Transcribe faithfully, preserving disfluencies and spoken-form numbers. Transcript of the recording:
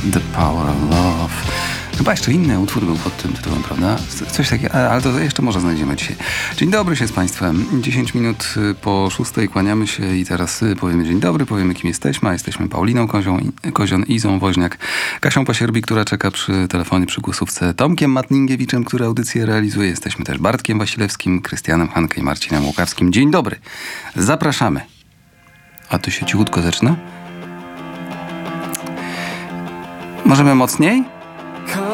The Power of Love. Chyba jeszcze inny utwór był pod tym tytułem, prawda? Coś takiego, ale to jeszcze może znajdziemy dzisiaj. Dzień dobry się z Państwem. dziesięć minut po szóstej kłaniamy się i teraz powiemy dzień dobry, powiemy kim jesteśmy, a jesteśmy Pauliną Kozią, Kozion, Izą Woźniak, Kasią Pasierbi, która czeka przy telefonie, przy głosówce, Tomkiem Matningiewiczem, który audycję realizuje. Jesteśmy też Bartkiem Wasilewskim, Krystianem Hankę i Marcinem Łukawskim. Dzień dobry. Zapraszamy. A tu się cichutko zaczyna? Możemy mocniej?